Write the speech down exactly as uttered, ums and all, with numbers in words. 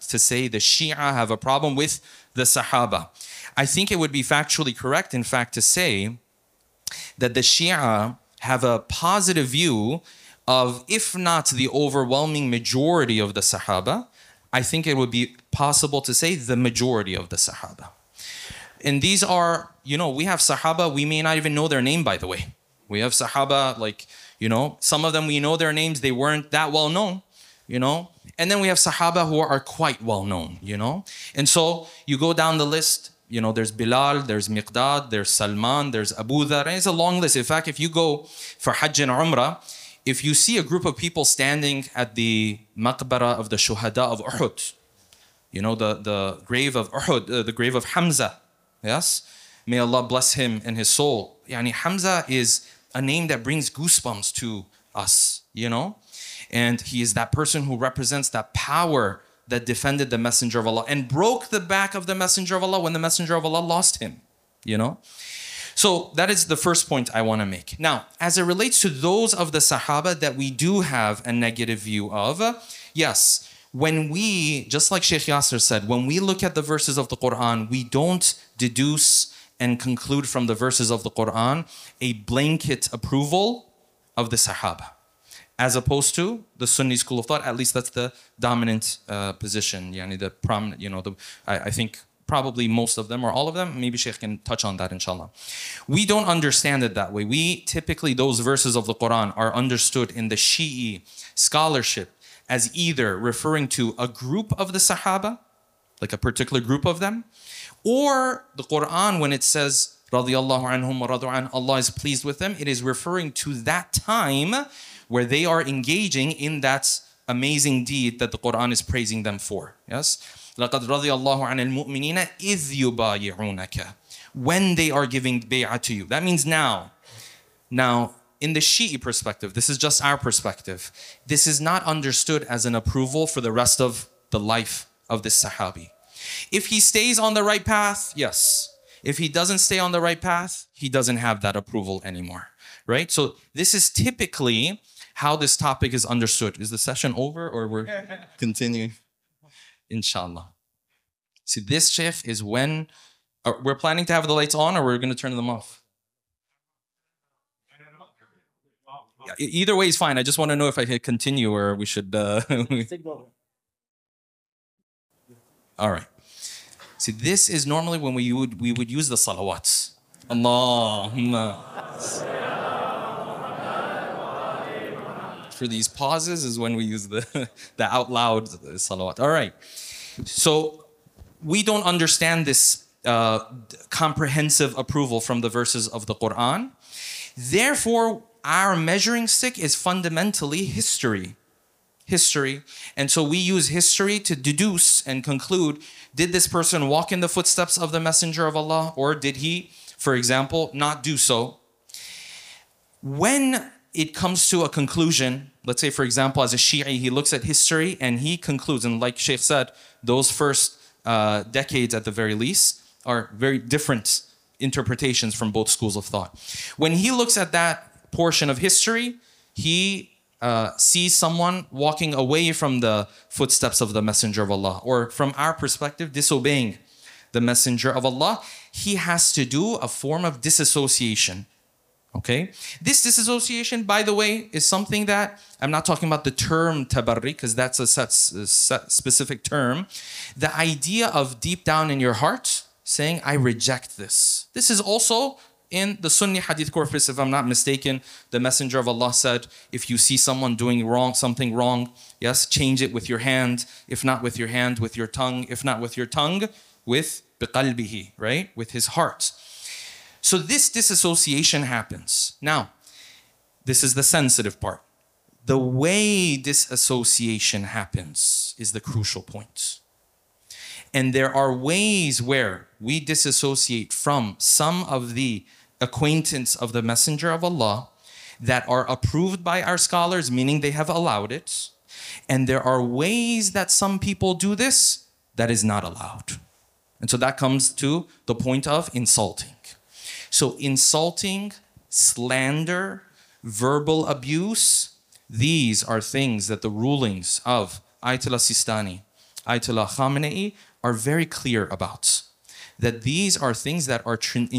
to say the Shia have a problem with the Sahaba. I think it would be factually correct, in fact, to say that the Shia have a positive view of, if not the overwhelming majority of the Sahaba, I think it would be possible to say the majority of the Sahaba. And these are, you know, we have Sahaba, we may not even know their name, by the way. We have Sahaba, like, you know, some of them we know their names, they weren't that well known, you know. And then we have Sahaba who are quite well known, you know. And so you go down the list, you know, there's Bilal, there's Miqdad, there's Salman, there's Abu Dhar. And it's a long list. In fact, if you go for Hajj and Umrah, if you see a group of people standing at the maqbara of the Shuhada of Uhud, you know, the, the grave of Uhud, uh, the grave of Hamza, yes? May Allah bless him and his soul. Yani Hamza is a name that brings goosebumps to us, you know? And he is that person who represents that power that defended the Messenger of Allah and broke the back of the Messenger of Allah when the Messenger of Allah lost him, you know? So that is the first point I want to make. Now, as it relates to those of the Sahaba that we do have a negative view of, yes, when we, just like Sheikh Yasser said, when we look at the verses of the Quran, we don't deduce and conclude from the verses of the Quran a blanket approval of the Sahaba, as opposed to the Sunni school of thought. At least that's the dominant uh, position, yani the prominent, you know, the, I, I think probably most of them or all of them. Maybe Sheikh can touch on that, inshallah. We don't understand it that way. We typically, those verses of the Quran are understood in the Shi'i scholarship as either referring to a group of the Sahaba, like a particular group of them, or the Quran, when it says, radiyallahu anhum wa radu an, Allah is pleased with them, it is referring to that time where they are engaging in that amazing deed that the Quran is praising them for. Yes? لَقَدْ رَضِيَ اللَّهُ عَنِ الْمُؤْمِنِينَ إِذْ يُبَايِعُونَكَ, when they are giving bay'ah to you. That means now. Now, in the Shi'i perspective, this is just our perspective, this is not understood as an approval for the rest of the life of this Sahabi. If he stays on the right path, yes. If he doesn't stay on the right path, he doesn't have that approval anymore, right? So this is typically how this topic is understood. Is the session over or we're continuing? Inshallah. See, this shift is when uh, we're planning to have the lights on or we're going to turn them off. Yeah, either way is fine. I just want to know if I can continue or we should... Uh, all right. See, this is normally when we would, we would use the salawats. Allahumma. For these pauses is when we use the, the out loud salawat. All right. So we don't understand this uh, comprehensive approval from the verses of the Quran. Therefore, our measuring stick is fundamentally history. History. And so we use history to deduce and conclude, did this person walk in the footsteps of the Messenger of Allah, or did he, for example, not do so? When it comes to a conclusion, let's say, for example, as a Shi'i, he looks at history and he concludes, and like Sheikh said, those first uh, decades at the very least are very different interpretations from both schools of thought. When he looks at that portion of history, he Uh, sees someone walking away from the footsteps of the Messenger of Allah, or from our perspective, disobeying the Messenger of Allah, he has to do a form of disassociation. Okay? This disassociation, by the way, is something that, I'm not talking about the term tabarri, because that's a set, a set specific term. The idea of deep down in your heart saying, I reject this. This is also in the Sunni Hadith corpus, if I'm not mistaken, the Messenger of Allah said, if you see someone doing wrong, something wrong, yes, change it with your hand. If not with your hand, with your tongue. If not with your tongue, with biqalbihi, right? With his heart. So this disassociation happens. Now, this is the sensitive part. The way disassociation happens is the crucial point. And there are ways where we disassociate from some of the acquaintance of the Messenger of Allah that are approved by our scholars, meaning they have allowed it. And there are ways that some people do this that is not allowed. And so that comes to the point of insulting. So insulting, slander, verbal abuse, these are things that the rulings of Ayatollah Sistani, Ayatollah Khamenei are very clear about. That these are things that are